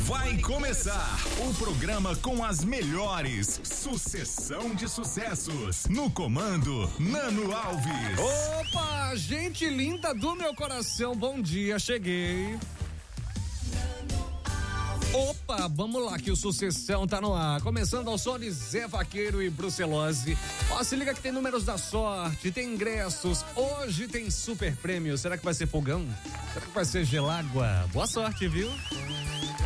Vai começar o programa com as melhores, sucessão de sucessos. No comando, Nano Alves. Opa, gente linda do meu coração, bom dia, cheguei. Opa, vamos lá que o Sucessão tá no ar. Começando ao som de Zé Vaqueiro e Brucelose. Ó, se liga que tem números da sorte, tem ingressos. Hoje tem super prêmio. Será que vai ser fogão? Será que vai ser gelágua? Boa sorte, viu?